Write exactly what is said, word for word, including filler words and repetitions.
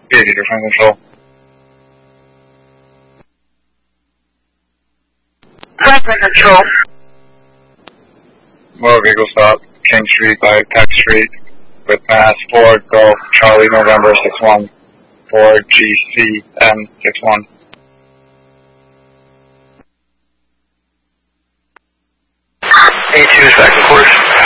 Aviator from control. Franklin Control. Motor vehicle stop, King Street by Peck Street, with mass Ford Golf Charlie November six one, Ford G C M six one. A two is back in course.